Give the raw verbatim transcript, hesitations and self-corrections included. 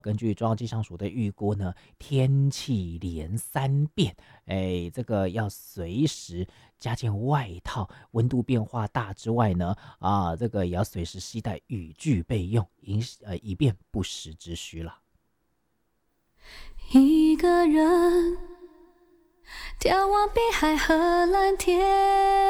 根据中央气象署的预估呢，天气连三变，哎，这个要随时加件外套，温度变化大之外呢，啊，这个也要随时携带雨具备用，以呃以便不时之需了。 一个人眺望碧海和蓝天，